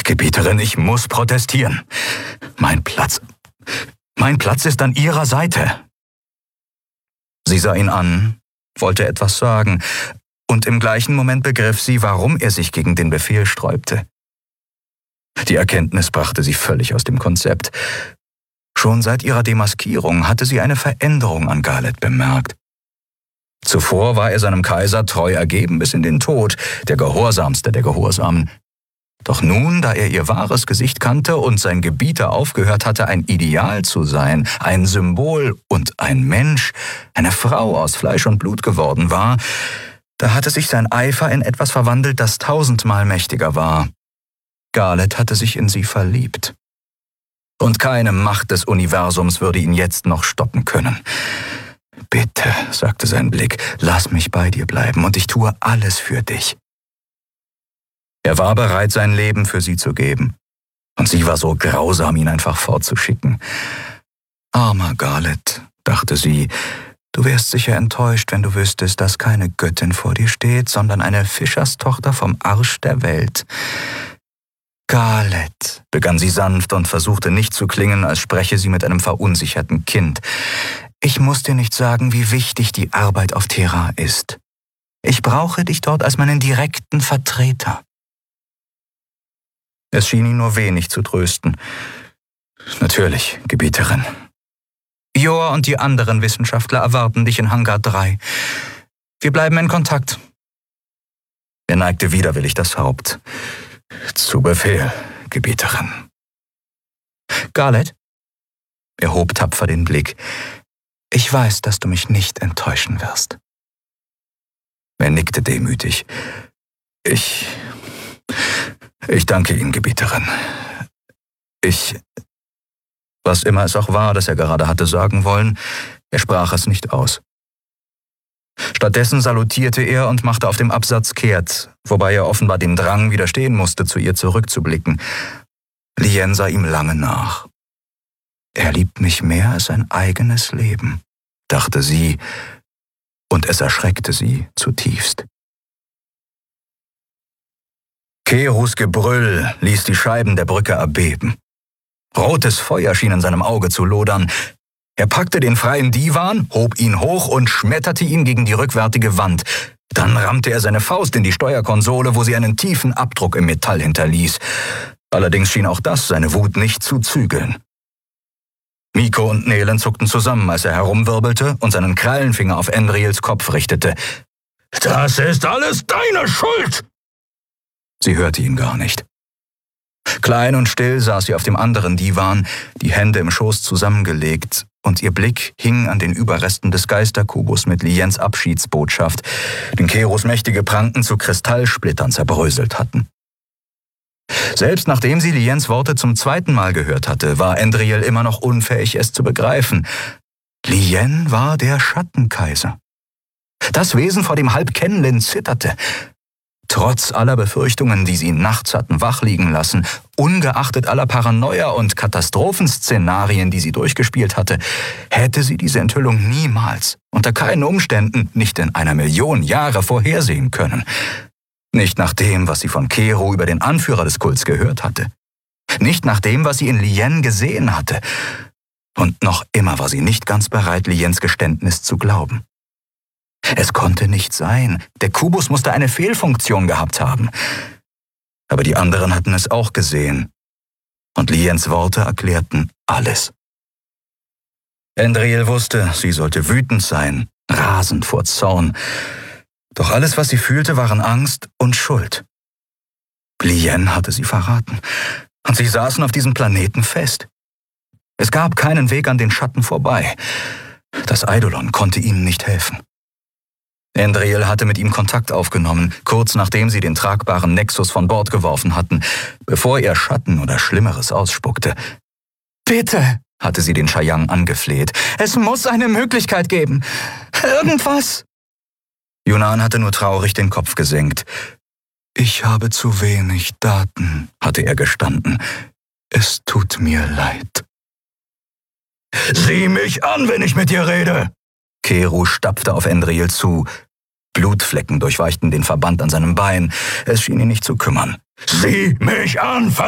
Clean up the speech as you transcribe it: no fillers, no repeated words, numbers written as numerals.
Gebieterin, ich muss protestieren. Mein Platz ist an Ihrer Seite. Sie sah ihn an, wollte etwas sagen, und im gleichen Moment begriff sie, warum er sich gegen den Befehl sträubte. Die Erkenntnis brachte sie völlig aus dem Konzept. Schon seit ihrer Demaskierung hatte sie eine Veränderung an Garlet bemerkt. Zuvor war er seinem Kaiser treu ergeben bis in den Tod, der Gehorsamste der Gehorsamen. Doch nun, da er ihr wahres Gesicht kannte und sein Gebieter aufgehört hatte, ein Ideal zu sein, ein Symbol und ein Mensch, eine Frau aus Fleisch und Blut geworden war, da hatte sich sein Eifer in etwas verwandelt, das 1000-mal mächtiger war. Garlet hatte sich in sie verliebt. Und keine Macht des Universums würde ihn jetzt noch stoppen können. »Bitte«, sagte sein Blick, »lass mich bei dir bleiben und ich tue alles für dich.« Er war bereit, sein Leben für sie zu geben. Und sie war so grausam, ihn einfach fortzuschicken. »Armer Garlet«, dachte sie, »du wärst sicher enttäuscht, wenn du wüsstest, dass keine Göttin vor dir steht, sondern eine Fischerstochter vom Arsch der Welt.« »Garlet«, begann sie sanft und versuchte nicht zu klingen, als spreche sie mit einem verunsicherten Kind. »Ich muss dir nicht sagen, wie wichtig die Arbeit auf Terra ist. Ich brauche dich dort als meinen direkten Vertreter.« Es schien ihn nur wenig zu trösten. »Natürlich, Gebieterin. Jor und die anderen Wissenschaftler erwarten dich in Hangar 3. Wir bleiben in Kontakt.« Er neigte widerwillig das Haupt. »Zu Befehl, Gebieterin.« »Garlet?« Er hob tapfer den Blick. »Ich weiß, dass du mich nicht enttäuschen wirst.« Er nickte demütig. Ich danke Ihnen, Gebieterin. Was immer es auch war, das er gerade hatte sagen wollen, er sprach es nicht aus. Stattdessen salutierte er und machte auf dem Absatz kehrt, wobei er offenbar dem Drang widerstehen musste, zu ihr zurückzublicken. Lien sah ihm lange nach. Er liebt mich mehr als sein eigenes Leben, dachte sie, und es erschreckte sie zutiefst. Kehrus Gebrüll ließ die Scheiben der Brücke erbeben. Rotes Feuer schien in seinem Auge zu lodern. Er packte den freien Divan, hob ihn hoch und schmetterte ihn gegen die rückwärtige Wand. Dann rammte er seine Faust in die Steuerkonsole, wo sie einen tiefen Abdruck im Metall hinterließ. Allerdings schien auch das seine Wut nicht zu zügeln. Miko und Nelen zuckten zusammen, als er herumwirbelte und seinen Krallenfinger auf Endriels Kopf richtete. »Das ist alles deine Schuld!« Sie hörte ihn gar nicht. Klein und still saß sie auf dem anderen Divan, die Hände im Schoß zusammengelegt, und ihr Blick hing an den Überresten des Geisterkubus mit Liens Abschiedsbotschaft, den Kehrus mächtige Pranken zu Kristallsplittern zerbröselt hatten. Selbst nachdem sie Liens Worte zum 2. Mal gehört hatte, war Endriel immer noch unfähig, es zu begreifen. Lien war der Schattenkaiser. Das Wesen, vor dem halb Kenlin zitterte. Trotz aller Befürchtungen, die sie nachts hatten wach liegen lassen, ungeachtet aller Paranoia und Katastrophenszenarien, die sie durchgespielt hatte, hätte sie diese Enthüllung niemals, unter keinen Umständen, nicht in 1 Million Jahre vorhersehen können. Nicht nach dem, was sie von Kero über den Anführer des Kults gehört hatte. Nicht nach dem, was sie in Lien gesehen hatte. Und noch immer war sie nicht ganz bereit, Liens Geständnis zu glauben. Es konnte nicht sein. Der Kubus musste eine Fehlfunktion gehabt haben. Aber die anderen hatten es auch gesehen. Und Liens Worte erklärten alles. Endriel wusste, sie sollte wütend sein, rasend vor Zorn. Doch alles, was sie fühlte, waren Angst und Schuld. Lien hatte sie verraten. Und sie saßen auf diesem Planeten fest. Es gab keinen Weg an den Schatten vorbei. Das Eidolon konnte ihnen nicht helfen. Endriel hatte mit ihm Kontakt aufgenommen, kurz nachdem sie den tragbaren Nexus von Bord geworfen hatten, bevor er Schatten oder Schlimmeres ausspuckte. »Bitte«, hatte sie den Shayang angefleht, »es muss eine Möglichkeit geben. Irgendwas.« Yunan hatte nur traurig den Kopf gesenkt. »Ich habe zu wenig Daten«, hatte er gestanden. »Es tut mir leid.« »Sieh mich an, wenn ich mit dir rede!« Keru stapfte auf Endriel zu. Blutflecken durchweichten den Verband an seinem Bein. Es schien ihn nicht zu kümmern. »Sieh mich an,